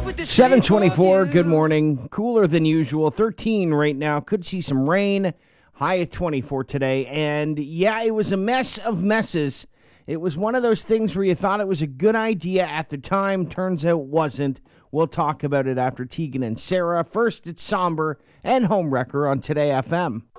724, good morning. Cooler than usual. 13 right now. Could see some rain. High at 24 today. And yeah, it was a mess of messes. It was one of those things where you thought it was a good idea at the time. Turns out wasn't. We'll talk about it after Tegan and Sarah. First, it's Somber and Homewrecker on Today FM.